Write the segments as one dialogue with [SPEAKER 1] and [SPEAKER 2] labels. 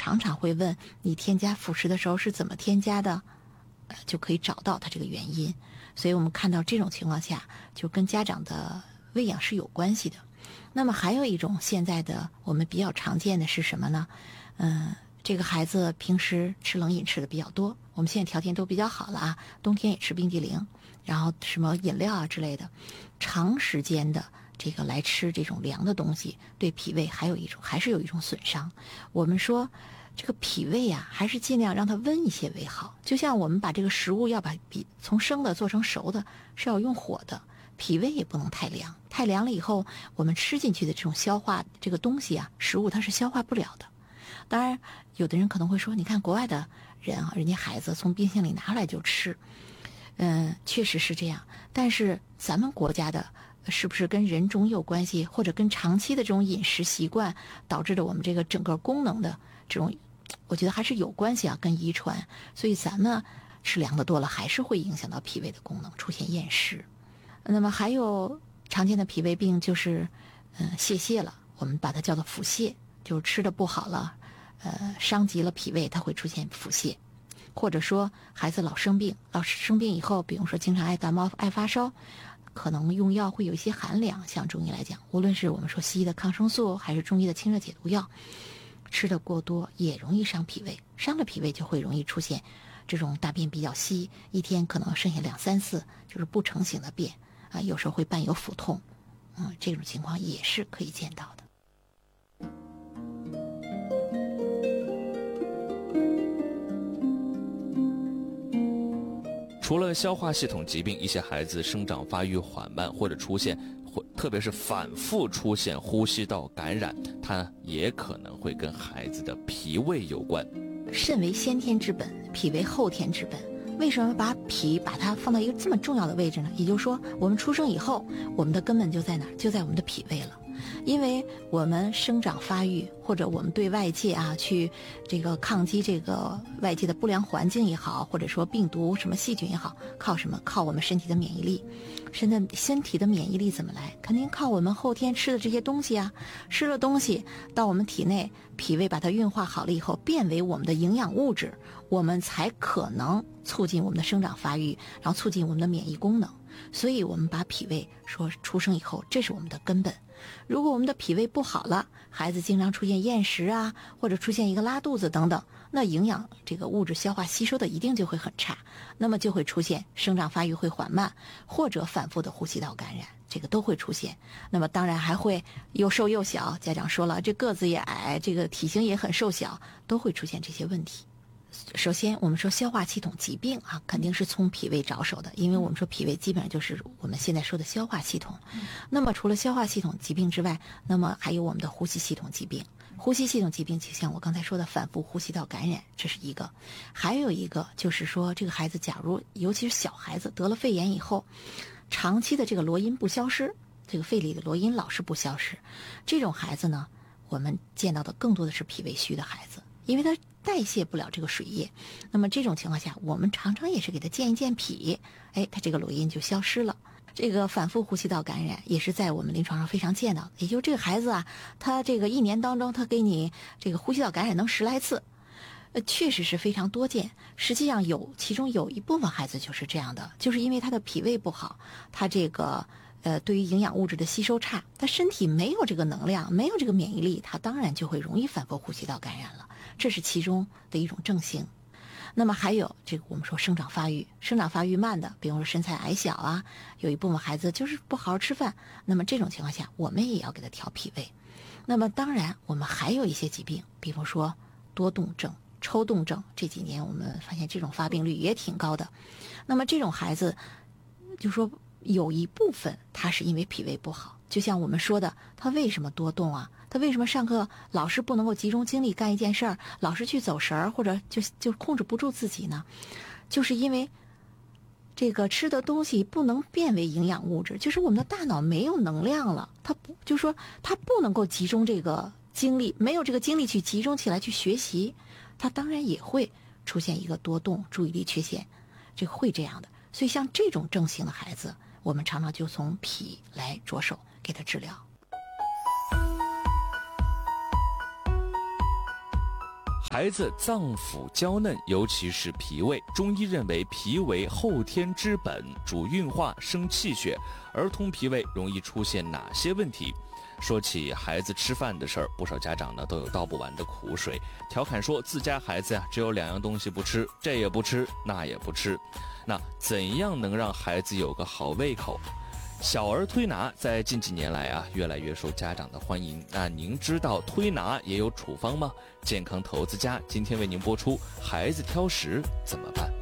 [SPEAKER 1] 常常会问你添加辅食的时候是怎么添加的，就可以找到它这个原因。所以我们看到这种情况下，就跟家长的喂养是有关系的。那么还有一种现在的我们比较常见的是什么呢？这个孩子平时吃冷饮吃的比较多，我们现在条件都比较好了啊，冬天也吃冰激凌，然后什么饮料啊之类的，长时间的这个来吃这种凉的东西，对脾胃还是有一种损伤。我们说这个脾胃啊，还是尽量让它温一些为好。就像我们把这个食物要把从生的做成熟的，是要用火的，脾胃也不能太凉，太凉了以后，我们吃进去的这种消化这个东西啊，食物它是消化不了的。当然，有的人可能会说，你看国外的人啊，人家孩子从冰箱里拿出来就吃，确实是这样。但是咱们国家的是不是跟人种有关系，或者跟长期的这种饮食习惯导致的我们这个整个功能的这种，我觉得还是有关系啊，跟遗传。所以咱们吃凉的多了，还是会影响到脾胃的功能，出现厌食。那么还有常见的脾胃病就是泄了，我们把它叫做腹泻，就是吃的不好了，伤及了脾胃，它会出现腹泻。或者说孩子老生病以后，比如说经常爱感冒爱发烧，可能用药会有一些寒凉。像中医来讲，无论是我们说西医的抗生素还是中医的清热解毒药，吃的过多也容易伤脾胃，伤了脾胃就会容易出现这种大便比较稀，一天可能剩下2、3次就是不成形的便啊，有时候会伴有腹痛，这种情况也是可以见到的。
[SPEAKER 2] 除了消化系统疾病，一些孩子生长发育缓慢，或者特别是反复出现呼吸道感染，它也可能会跟孩子的脾胃有关。
[SPEAKER 1] 肾为先天之本，脾为后天之本。为什么把它放到一个这么重要的位置呢？也就是说，我们出生以后，我们的根本就在哪儿？就在我们的脾胃了。因为我们生长发育，或者我们对外界啊去这个抗击这个外界的不良环境也好，或者说病毒什么细菌也好，靠什么？靠我们身体的免疫力。身体的免疫力怎么来？肯定靠我们后天吃的这些东西啊。吃了东西到我们体内，脾胃把它运化好了以后，变为我们的营养物质，我们才可能促进我们的生长发育，然后促进我们的免疫功能。所以我们把脾胃说出生以后，这是我们的根本。如果我们的脾胃不好了，孩子经常出现厌食啊，或者出现一个拉肚子等等，那营养这个物质消化吸收的一定就会很差，那么就会出现生长发育会缓慢，或者反复的呼吸道感染，这个都会出现。那么当然还会又瘦又小，家长说了，这个子也矮，这个体型也很瘦小，都会出现这些问题。首先我们说消化系统疾病啊，肯定是从脾胃着手的，因为我们说脾胃基本上就是我们现在说的消化系统。那么除了消化系统疾病之外，那么还有我们的呼吸系统疾病。呼吸系统疾病就像我刚才说的反复呼吸道感染，这是一个。还有一个就是说，这个孩子假如尤其是小孩子得了肺炎以后，长期的这个罗音不消失，这个肺里的罗音老是不消失，这种孩子呢，我们见到的更多的是脾胃虚的孩子，因为他代谢不了这个水液。那么这种情况下，我们常常也是给他健一健脾，他这个罗音就消失了。这个反复呼吸道感染也是在我们临床上非常见到的，也就是这个孩子啊，他这个1年当中，他给你这个呼吸道感染能10来次，确实是非常多见。实际上其中有一部分孩子就是这样的，就是因为他的脾胃不好，他这个对于营养物质的吸收差，他身体没有这个能量，没有这个免疫力，他当然就会容易反复呼吸道感染了，这是其中的一种症型。那么还有这个我们说生长发育慢的，比如说身材矮小啊，有一部分孩子就是不好好吃饭，那么这种情况下我们也要给他调脾胃。那么当然我们还有一些疾病，比如说多动症、抽动症，这几年我们发现这种发病率也挺高的。那么这种孩子就说有一部分他是因为脾胃不好，就像我们说的，他为什么多动啊？他为什么上课老是不能够集中精力干一件事儿，老是去走神儿，或者就控制不住自己呢？就是因为这个吃的东西不能变为营养物质，就是我们的大脑没有能量了，他不能够集中这个精力，没有这个精力去集中起来去学习，他当然也会出现一个多动、注意力缺陷，这个会这样的。所以像这种症型的孩子，我们常常就从脾来着手给他治疗。
[SPEAKER 2] 孩子脏腑娇嫩，尤其是脾胃，中医认为脾为后天之本，主运化生气血。儿童脾胃容易出现哪些问题？说起孩子吃饭的事儿，不少家长呢都有道不完的苦水，调侃说自家孩子呀只有2样东西不吃，这也不吃，那也不吃。那怎样能让孩子有个好胃口？小儿推拿在近几年来越来越受家长的欢迎。那您知道推拿也有处方吗？健康投资家今天为您播出孩子挑食怎么办。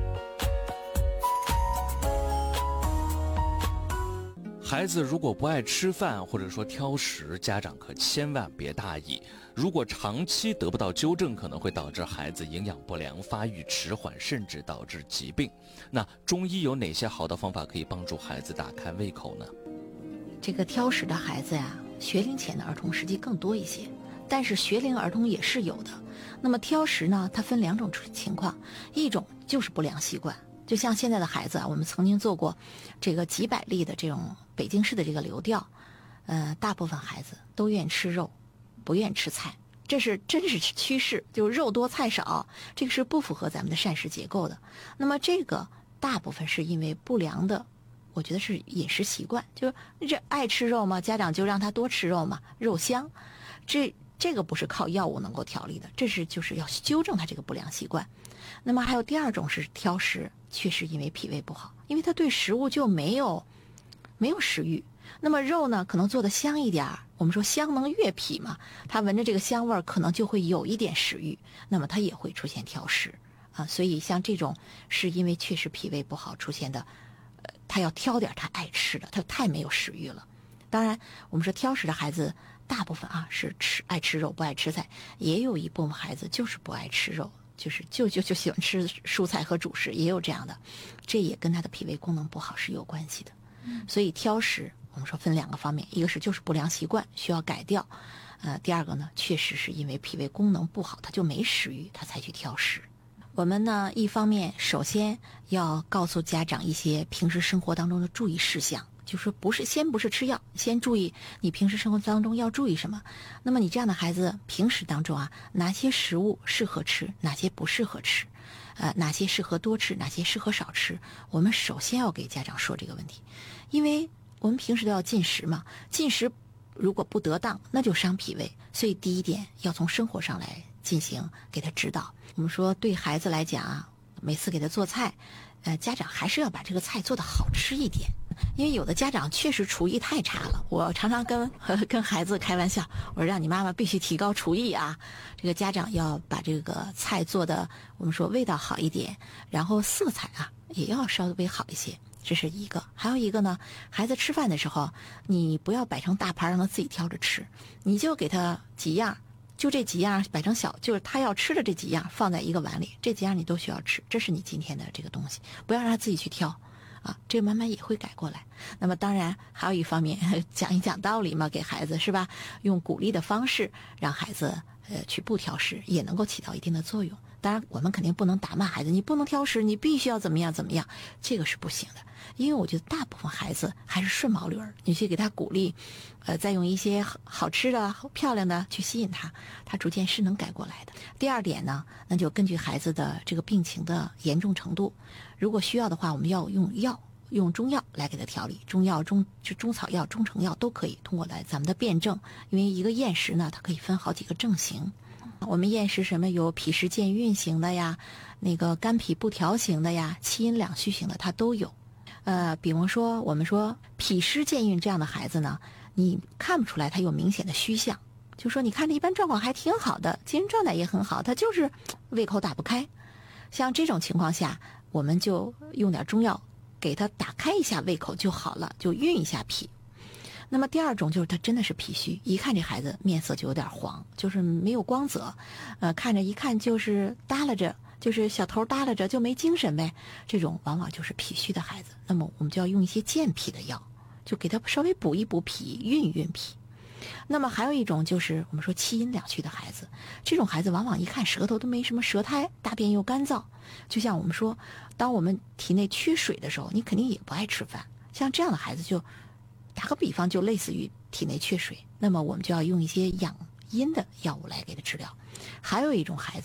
[SPEAKER 2] 孩子如果不爱吃饭或者说挑食，家长可千万别大意。如果长期得不到纠正，可能会导致孩子营养不良、发育迟缓，甚至导致疾病。那中医有哪些好的方法可以帮助孩子打开胃口呢？
[SPEAKER 1] 这个挑食的孩子呀，学龄前的儿童实际更多一些，但是学龄儿童也是有的。那么挑食呢，它分2种情况，一种就是不良习惯。就像现在的孩子我们曾经做过这个几百例的这种北京市的这个流调，大部分孩子都愿意吃肉，不愿意吃菜，这是真实趋势，就是肉多菜少，这个是不符合咱们的膳食结构的。那么这个大部分是因为不良的，我觉得是饮食习惯，就这爱吃肉嘛，家长就让他多吃肉嘛，肉香，这个不是靠药物能够调理的，这是就是要纠正他这个不良习惯。那么还有第2种是挑食，确实因为脾胃不好，因为他对食物就没有食欲。那么肉呢，可能做的香一点，我们说香能悦脾嘛，他闻着这个香味儿，可能就会有一点食欲，那么他也会出现挑食所以像这种是因为确实脾胃不好出现的，他要挑点他爱吃的，他太没有食欲了。当然我们说挑食的孩子大部分是爱吃肉不爱吃菜，也有一部分孩子就是不爱吃肉，就是就喜欢吃蔬菜和主食，也有这样的，这也跟他的脾胃功能不好是有关系的。所以挑食我们说分2个方面，一个是就是不良习惯需要改掉，第2个呢确实是因为脾胃功能不好，他就没食欲，他才去挑食。我们呢一方面首先要告诉家长一些平时生活当中的注意事项，就说不是吃药，先注意你平时生活当中要注意什么。那么你这样的孩子平时当中哪些食物适合吃，哪些不适合吃，哪些适合多吃，哪些适合少吃，我们首先要给家长说这个问题。因为我们平时都要进食嘛，进食如果不得当，那就伤脾胃，所以第一点要从生活上来进行给他指导。我们说对孩子来讲每次给他做菜，家长还是要把这个菜做得好吃一点。因为有的家长确实厨艺太差了，我常常跟孩子开玩笑，我说让你妈妈必须提高厨艺这个家长要把这个菜做的我们说味道好一点，然后色彩也要稍微好一些，这是一个。还有一个呢，孩子吃饭的时候你不要摆成大盘让他自己挑着吃，你就给他几样，就这几样摆成小，就是他要吃的这几样放在一个碗里，这几样你都需要吃，这是你今天的这个东西，不要让他自己去挑这个慢慢也会改过来。那么当然还有一方面讲一讲道理嘛，给孩子是吧，用鼓励的方式让孩子去不挑食，也能够起到一定的作用。当然我们肯定不能打骂孩子，你不能挑食，你必须要怎么样怎么样，这个是不行的。因为我觉得大部分孩子还是顺毛驴儿，你去给他鼓励，再用一些好吃的漂亮的去吸引他，他逐渐是能改过来的。第2点呢，那就根据孩子的这个病情的严重程度，如果需要的话，我们要用中药来给他调理，中草药、中成药都可以通过来咱们的辩证。因为一个厌食呢，它可以分好几个症型。我们厌食什么有脾湿健运型的呀，那个肝脾不调型的呀，气阴两虚型的它都有。比方说我们说脾湿健运这样的孩子呢，你看不出来他有明显的虚象，就说你看着一般状况还挺好的，精神状态也很好，他就是胃口打不开。像这种情况下，我们就用点中药给他打开一下胃口就好了，就运一下脾。那么第2种就是他真的是脾虚，一看这孩子面色就有点黄，就是没有光泽，看着一看就是耷拉着，就是小头耷拉着就没精神呗，这种往往就是脾虚的孩子。那么我们就要用一些健脾的药，就给他稍微补一补脾，运一运脾。那么还有一种就是我们说气阴两虚的孩子，这种孩子往往一看舌头都没什么舌苔，大便又干燥，就像我们说当我们体内缺水的时候，你肯定也不爱吃饭，像这样的孩子就打个比方就类似于体内缺水，那么我们就要用一些养阴的药物来给他治疗。 还有一种孩子